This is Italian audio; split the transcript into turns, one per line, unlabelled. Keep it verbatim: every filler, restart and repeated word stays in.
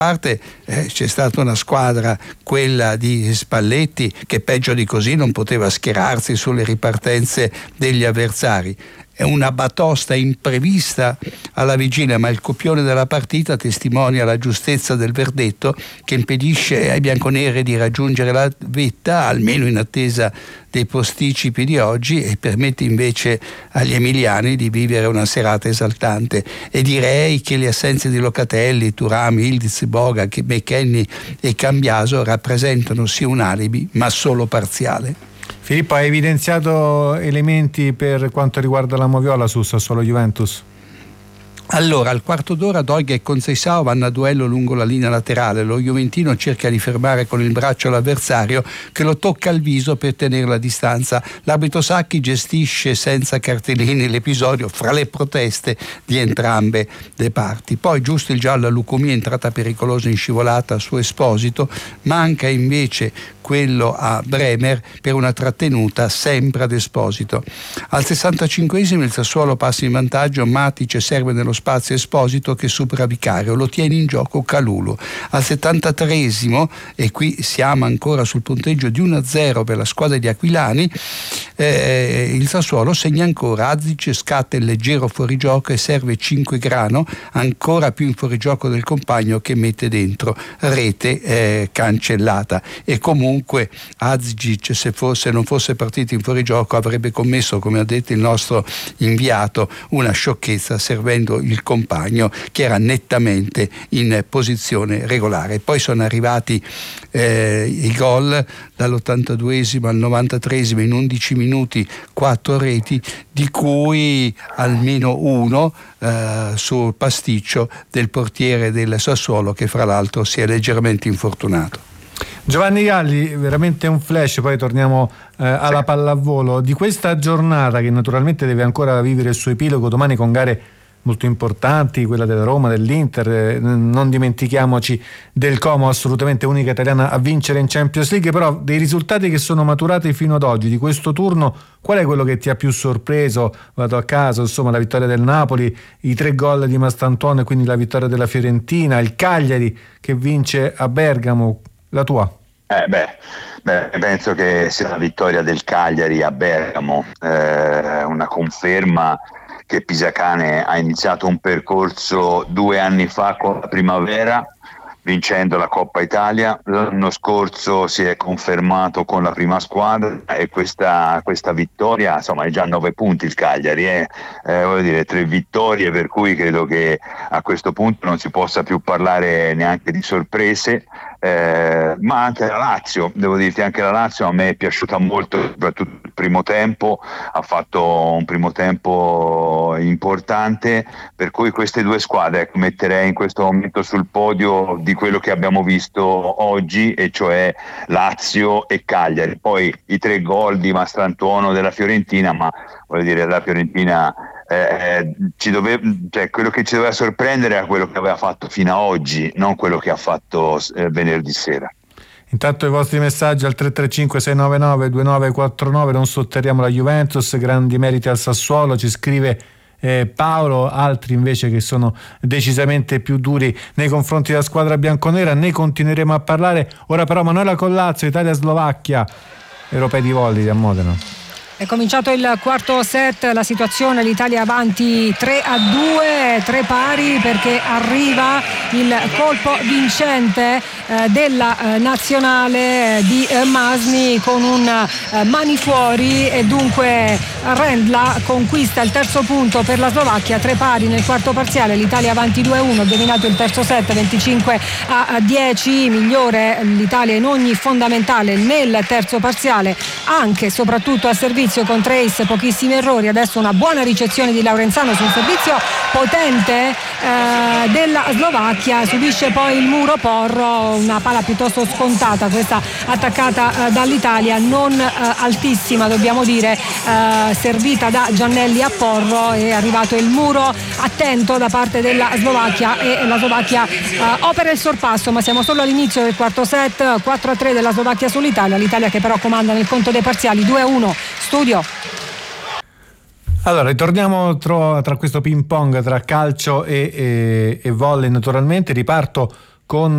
parte eh, c'è stata una squadra, quella di Spalletti, che peggio di così non poteva schierarsi sulle ripartenze degli avversari. È una batosta imprevista alla vigilia, ma il copione della partita testimonia la giustezza del verdetto, che impedisce ai bianconeri di raggiungere la vetta, almeno in attesa dei posticipi di oggi, e permette invece agli emiliani di vivere una serata esaltante. E direi che le assenze di Locatelli, Turami, Ildiz, Boga, McKennie e Cambiaso rappresentano sì un alibi, ma solo parziale.
Filippo, hai evidenziato elementi per quanto riguarda la Moviola su Sassuolo Juventus?
Allora, al quarto d'ora Doig e Conceição vanno a duello lungo la linea laterale. Lo juventino cerca di fermare con il braccio l'avversario, che lo tocca al viso per tenere la distanza. L'arbitro Sacchi gestisce senza cartellini l'episodio fra le proteste di entrambe le parti. Poi giusto il giallo a Lucumí, entrata pericolosa in scivolata su Esposito. Manca invece quello a Bremer per una trattenuta sempre ad Esposito. Al sessantacinquesimo il Sassuolo passa in vantaggio, Matic serve nello spazio Esposito che supera Vicario, lo tiene in gioco Calulu. Al settantatreesimo, e qui siamo ancora sul punteggio di uno a zero per la squadra di Aquilani, eh, il Sassuolo segna ancora. Azic scatta il leggero fuorigioco e serve Cinquegrano, ancora più in fuorigioco del compagno, che mette dentro, rete eh, cancellata. E comunque Azic, se fosse non fosse partito in fuorigioco, avrebbe commesso, come ha detto il nostro inviato, una sciocchezza servendo il compagno, che era nettamente in posizione regolare. Poi sono arrivati eh, i gol dall'ottantaduesimo al novantatreesimo in undici minuti, quattro reti, di cui almeno uno eh, sul pasticcio del portiere del Sassuolo, che fra l'altro si è leggermente infortunato.
Giovanni Galli, veramente un flash, poi torniamo eh, alla pallavolo di questa giornata, che naturalmente deve ancora vivere il suo epilogo domani con gare molto importanti, quella della Roma, dell'Inter, eh, non dimentichiamoci del Como, assolutamente unica italiana a vincere in Champions League. Però dei risultati che sono maturati fino ad oggi di questo turno, qual è quello che ti ha più sorpreso? Vado a caso, insomma, la vittoria del Napoli, i tre gol di Mastantuono e quindi la vittoria della Fiorentina, il Cagliari che vince a Bergamo. La tua?
Eh beh, beh, penso che sia la vittoria del Cagliari a Bergamo, eh, una conferma che Pisacane ha iniziato un percorso due anni fa con la Primavera, vincendo la Coppa Italia. L'anno scorso si è confermato con la prima squadra, e questa, questa vittoria, insomma, è già a nove punti il Cagliari, eh? Eh, voglio dire, tre vittorie, per cui credo che a questo punto non si possa più parlare neanche di sorprese. Eh, ma anche la Lazio, devo dirti, anche la Lazio a me è piaciuta molto, soprattutto il primo tempo, ha fatto un primo tempo importante, per cui queste due squadre metterei in questo momento sul podio di quello che abbiamo visto oggi, e cioè Lazio e Cagliari. Poi i tre gol di Mastrantuono della Fiorentina, ma voglio dire, la Fiorentina Eh, ci dove, cioè, quello che ci doveva sorprendere era quello che aveva fatto fino a oggi, non quello che ha fatto eh, venerdì sera.
Intanto i vostri messaggi al tre tre cinque sei nove nove due nove quattro nove. Non sotterriamo la Juventus, grandi meriti al Sassuolo, ci scrive eh, Paolo. Altri invece che sono decisamente più duri nei confronti della squadra bianconera. Ne continueremo a parlare. Ora però Manuela Collazzo, Italia-Slovacchia, europei di volley a Modena.
È cominciato il quarto set, la situazione, l'Italia avanti tre a due, tre pari, perché arriva il colpo vincente eh, della eh, nazionale di eh, Masni con un eh, mani fuori, e dunque Rendla conquista il terzo punto per la Slovacchia, tre pari nel quarto parziale. L'Italia avanti due a uno, dominato il terzo set venticinque a dieci, migliore l'Italia in ogni fondamentale nel terzo parziale, anche e soprattutto a servizio con Trace, pochissimi errori. Adesso una buona ricezione di Laurenzano sul servizio potente eh, della Slovacchia, subisce poi il muro Porro, una palla piuttosto scontata questa attaccata eh, dall'Italia, non eh, altissima dobbiamo dire, eh, servita da Giannelli a Porro, è arrivato il muro attento da parte della Slovacchia e la Slovacchia eh, opera il sorpasso, ma siamo solo all'inizio del quarto set. Quattro a tre della Slovacchia sull'Italia, l'Italia che però comanda nel conto dei parziali due a uno. Studio.
Allora, ritorniamo tra, tra questo ping pong tra calcio e, e, e volley naturalmente. Riparto con